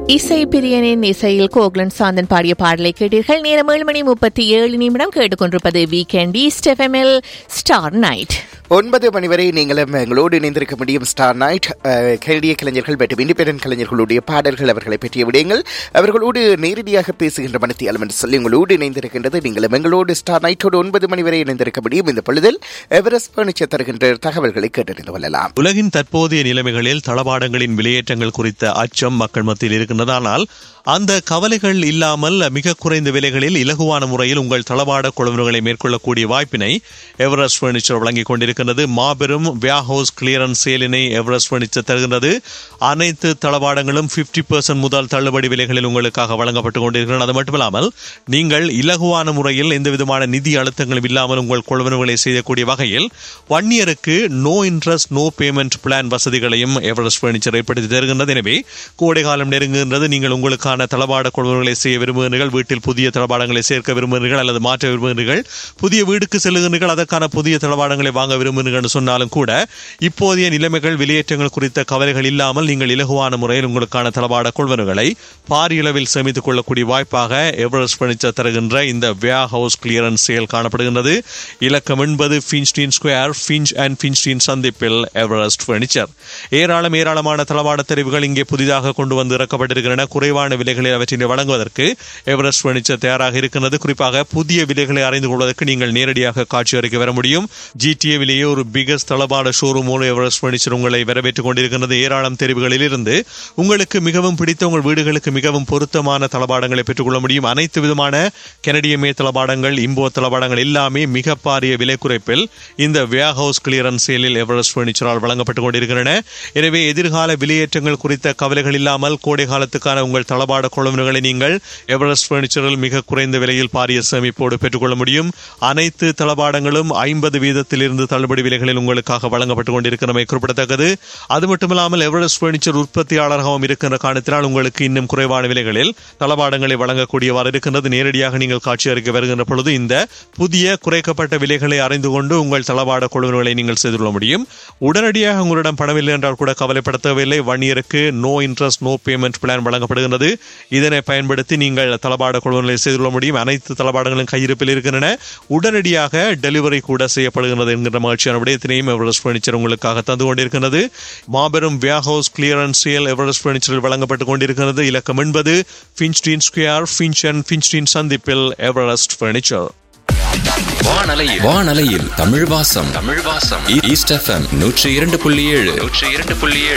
இசை பிரியனின் இசையில் கோகுலன் சாந்தன் பாடிய பாடலை கேட்டீர்கள். நேரம் 7:37 கேட்டுக்கொண்டிருப்பது வீக்கெண்ட் ஈஸ்ட் எஃப்எம்எல் ஸ்டார் நைட். 9 மணி வரை நீங்களும் எங்களோடு இணைந்திருக்க முடியும். ஸ்டார் நைட் கனடிய கலைஞர்கள் மற்றும் இண்டிபெண்டன்ட் கலைஞர்களுடைய பாடல்கள், அவர்களை பற்றிய விடயங்கள், அவர்களோடு நேரடியாக பேசுகின்ற மனத்தியாலம் என்று சொல்லி உங்களோடு இணைந்திருக்கின்றது. நீங்களும் எங்களோடு ஸ்டார் நைட்டோடு 9 மணி வரை இணைந்திருக்க முடியும். இந்த பொழுதில் எவரெஸ்ட் பர்னிச்சர் தருகின்ற தகவல்களை கேட்டறிந்து கொள்ளலாம். உலகின் தற்போதைய நிலைமைகளில் தளபாடங்களின் விலையேற்றங்கள் குறித்த அச்சம் மக்கள் மத்தியில் இருக்கின்றது. ஆனால் அந்த கவலைகள் இல்லாமல் மிக குறைந்த விலைகளில் இலகுவான முறையில் உங்கள் தளபாட கொள்வனவுகளை மேற்கொள்ளக்கூடிய வாய்ப்பினை எவரெஸ்ட் பர்னிச்சர் வழங்கிக் கொண்டிருக்கின்றது. மாபெரும் வியாஹவுஸ் கிளியரன்ஸ் சேலினை எவரெஸ்ட் பர்னிச்சர் தருகின்றது. அனைத்து தளபாடங்களும் 50% முதல் தள்ளுபடி விலைகளில் உங்களுக்காக வழங்கப்பட்டுக் கொண்டிருக்கிறது. அது மட்டுமில்லாமல் நீங்கள் இலகுவான முறையில் எந்த விதமான நிதி அழுத்தங்களும் இல்லாமல் உங்கள் கொள்வனவுகளை செய்யக்கூடிய வகையில் 1 இயருக்கு no interest no payment plan வசதிகளையும் எவரெஸ்ட் பர்னிச்சர் ஏற்படுத்தி தருகின்றது. எனவே கோடை காலம் நெருங்குகின்றது. நீங்கள் உங்களுக்கான தளபாட கொள்வனவுகளை செய்ய விரும்புகிறீர்கள், வீட்டில் புதிய தளபாடங்களை சேர்க்க விரும்புகிறீர்கள் அல்லது மாற்ற விரும்புகிறீர்கள், புதிய வீடுக்கு செல்லுகிறீர்கள், அதற்கான புதிய தளபாடங்களை வாங்க விரும்புகிறீர்கள் சொன்னாலும் கூட இப்போதைய நிலைமைகள் விலையேற்றங்கள் குறித்த கவலைகள் இல்லாமல் நீங்கள் இலகுவான முறையில் உங்களுக்கான தளபாட கொள்வனவுகளை பாரியளவில் சேமித்துக் கொள்ளக்கூடிய வாய்ப்பாக எவரெஸ்ட் பர்னிச்சர் தருகின்ற இந்த வியாஹவுஸ் கிளியரன்ஸ் சேல் காணப்படுகின்றது. இலக்கம் 80 ஃபின்ச்டீன் ஸ்கொயர், ஃபின்ச் அண்ட் ஃபின்ச்டீன் சந்திப்பில் எவரெஸ்ட் பர்னிச்சர். ஏராளமான தளபாட தெரிவுகள் இங்கே புதிதாக கொண்டு வந்து இறக்கப்பட்டிருக்கின்றன. குறைவான விலைகளை அவற்றை வழங்குவதற்கு எவரெஸ்ட் பர்னிச்சர் தயாராக இருக்கிறது. குறிப்பாக புதிய விலைகளை அறிந்து கொள்வதற்கு நீங்கள் நேரடியாக காட்சி வரைக்கும் வர முடியும். ஜிடிஏவிலேயே ஒரு பிகஸ்ட் தளபாட ஷோரூமோடு எவரெஸ்ட் பர்னிச்சர் உங்களை வரவேற்றுக் கொண்டிருக்கிறது. ஏராளம் தெரிவுகளில் இருந்து உங்களுக்கு மிகவும் பிடித்த உங்கள் வீடுகளுக்கு மிகவும் பொருத்தமான தளபாடங்களை பெற்றுக்கொள்ள முடியும். அனைத்து விதமான கனடிய மே தளபாடங்கள், இம்போ தளபாடங்கள் எல்லாமே மிக பாரிய விலை குறைப்பில் இந்த வியாஹவுஸ் கிளியரன்ஸ் சேலில் எவரெஸ்ட் பர்னிச்சரால் வழங்கப்பட்டுக் கொண்டிருக்கின்றன. எனவே எதிர்கால விலையேற்றங்கள் குறித்த கவலைகள் இல்லாமல் கோடை காலத்துக்கான உங்கள் தளபாட கொள்வனவுகளை நீங்கள் எவரெஸ்ட் பர்னிச்சரில் மிக குறைந்த விலையில் பாரிய சேமிப்போடு பெற்றுக்கொள்ள முடியும். அனைத்து தளபாடங்களும் 50% தள்ளுபடி விலைகளில் உங்களுக்காக வழங்கப்பட்டுக் கொண்டிருக்கிறமை குறிப்பிடத்தக்கது. அது மட்டுமில்லாமல் எவரெஸ்ட் பர்னிச்சர் உற்பத்தியாளராகவும் இருக்கின்ற காரணத்தினால் உங்களுக்கு இன்னும் குறைவான விலைகளில் தளபாடங்களை வழங்கக்கூடியவாறு இருக்கின்றது. நேரடியாக நீங்கள் காட்சி அறிக்கை வருகின்ற பொழுது இந்த புதிய குறைக்கப்பட்ட விலைகளை அறிந்து கொண்டு உங்கள் தளபாட கொள்வனவுகளை நீங்கள் செய்து கொள்ள முடியும். உடனடியாக உங்களிடம் பணமில்லை என்றால் கூட கவலைப்பட தேவையில்லை. 1 இயருக்கு no interest no payment plan வழங்கப்படுகின்றது. இதனை பயன்படுத்தி நீங்கள் தளபாட கொள்வனவுகளை செய்து கொள்ள முடியும். அனைத்து தளபாடங்களும் கையிருப்பில் இருக்கின்றன. உடனடியாக டெலிவரி கூட செய்யப்படுகிறது என்கின்ற மகிழ்ச்சியான விடயத்தினையும் எவரெஸ்ட் பர்னிச்சர் உங்களுக்காக தந்து கொண்டிருக்கிறது. மாபெரும் வியாஹவுஸ் கிளியரன்ஸ் சேல் எவரெஸ்ட் பர்னிச்சரில் வழங்கப்பட்டுக் கொண்டிருக்கிறது. இலக்கம் 80 ஃபின்ச்டீன் ஸ்கொயர், ஃபின்ச் அண்ட் ஃபின்ச்டீன் சந்திப்பில் எவரெஸ்ட் பர்னிச்சர். வானலையில் தமிழ் வாசம் ஈஸ்ட் எஃப்எம் 102.7